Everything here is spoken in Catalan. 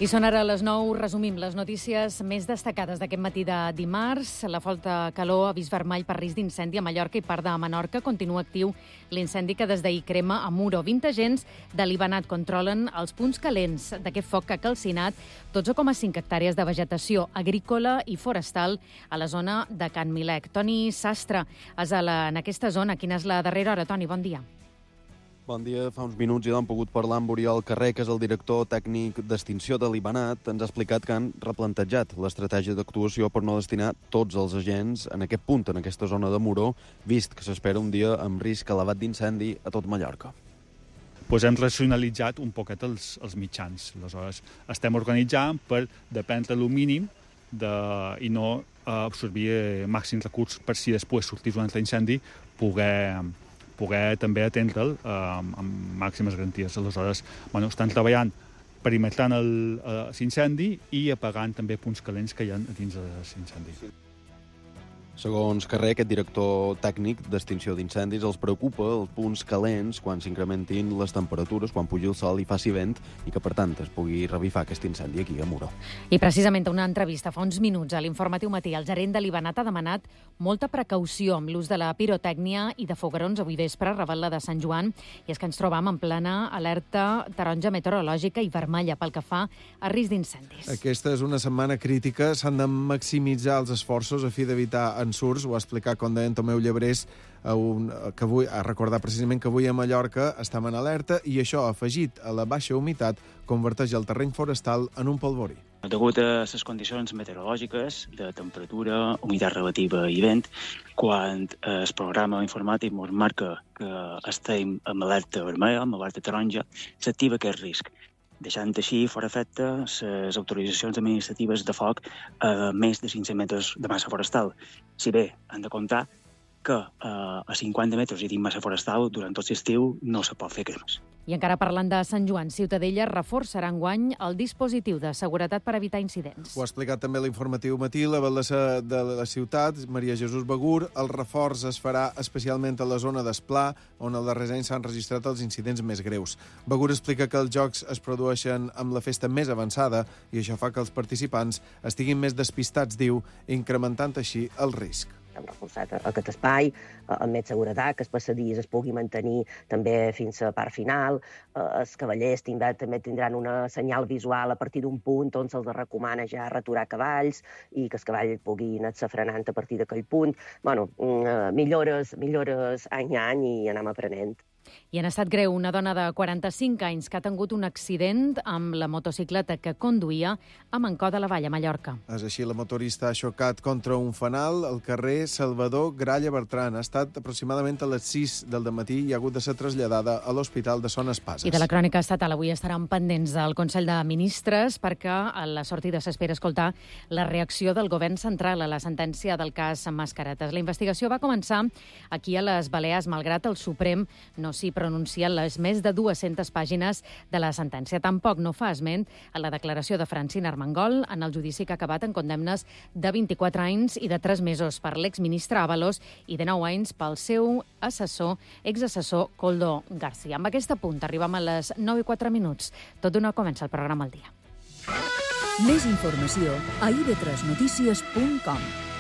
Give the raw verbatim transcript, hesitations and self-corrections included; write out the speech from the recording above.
I són ara les nou. Resumim les notícies més destacades d'aquest matí de dimarts. La forta calor ha vist vermell per risc d'incendi a Mallorca i part de Menorca. Continua actiu l'incendi que des d'ahir crema a Muro. vint agents de l'Ibanat controlen els punts calents d'aquest foc que ha calcinat dotze coma cinc hectàrees de vegetació agrícola i forestal a la zona de Can Milec. Toni Sastre és a la, en aquesta zona. Quina és la darrera hora? Toni, bon dia. Bon dia. Fa uns minuts ja hem pogut parlar amb Oriol Carrer, que és el director tècnic d'extinció de l'Ibanat. Ens ha explicat que han replantejat l'estratègia d'actuació per no destinar tots els agents en aquest punt, en aquesta zona de Muro, vist que s'espera un dia amb risc elevat d'incendi a tot Mallorca. Pues hem racionalitzat un poquet els, els mitjans. Aleshores, estem organitzant per dependre el mínim de, i no absorbir màxims recursos per si després sortís un altre incendi poder... poder també atendre'l eh, amb màximes garanties. Aleshores, bueno, estan treballant perimetrant l'incendi i apagant també punts calents que hi ha dins l'incendi. Segons Carrer, aquest director tècnic d'extinció d'incendis, els preocupa els punts calents quan s'incrementin les temperatures, quan pugi el sol i faci vent, i que, per tant, es pugui revifar aquest incendi aquí a Muro. I precisament una entrevista fa uns minuts a l'Informatiu Matí, el gerent de l'Ibanat ha demanat molta precaució amb l'ús de la pirotècnia i de foguerons avui vespre a Raval de Sant Joan, i és que ens trobam en plena alerta taronja meteorològica i vermella pel que fa a risc d'incendis. Aquesta és una setmana crítica, s'han de maximitzar els esforços a fi d'evitar ensurts. Ho ha explicat, com deia en Tomeu Llebrés, un, que avui, ha recordat precisament que avui a Mallorca estem en alerta i això, afegit a la baixa humitat, converteix el terreny forestal en un polvorí. Degut a les condicions meteorològiques de temperatura, humitat relativa i vent, quan el programa informàtic ens marca que estem amb alerta vermella, amb alerta taronja, s'activa aquest risc, deixant així fora efecte les autoritzacions administratives de foc a més de cinc-cents metres de massa forestal. Si bé han de comptar que a cinquanta metres i dins massa forestal, durant tot l'estiu no se pot fer cremes. I encara parlant de Sant Joan, Ciutadella reforçarà enguany el dispositiu de seguretat per evitar incidents. Ho ha explicat també l'Informatiu Matí, la batllessa de la ciutat, Maria Jesús Begur. El reforç es farà especialment a la zona d'Esplà, on els darrers anys s'han registrat els incidents més greus. Begur explica que els jocs es produeixen amb la festa més avançada i això fa que els participants estiguin més despistats, diu, incrementant així el risc. Hem reforçat aquest espai, amb més seguretat, que els passadís es pugui mantenir també fins a la part final. Els cavallers també tindran una senyal visual a partir d'un punt on se'ls recomana ja raturar cavalls i que el cavall pugui anar-se frenant a partir d'aquell punt. Bueno, millores, millores any a any i anem aprenent. I en estat greu, una dona de quaranta-cinc anys que ha tingut un accident amb la motocicleta que conduïa a Mancó de la Vall, a Mallorca. És així, la motorista ha xocat contra un fanal al carrer Salvador Gralla Bertran. Ha estat aproximadament a les sis del dematí i ha hagut de ser traslladada a l'Hospital de Son Espases. I de la crònica estatal avui estaran pendents del Consell de Ministres perquè a la sortida s'espera escoltar la reacció del govern central a la sentència del cas Mascaretes. La investigació va començar aquí a les Balears, malgrat el Suprem no s'hi pronuncia les més de dues-centes pàgines de la sentència. Tampoc no fa esment a la declaració de Francina Armengol en el judici que ha acabat en condemnes de vint-i-quatre anys i de tres mesos per l'exministre Ábalos i de nou anys pel seu assessor, exassessor Koldo García. Amb aquest punt arribem a les nou i quatre minuts. Tot d'una comença el programa al dia. Més informació a i ve tres notícies punt com.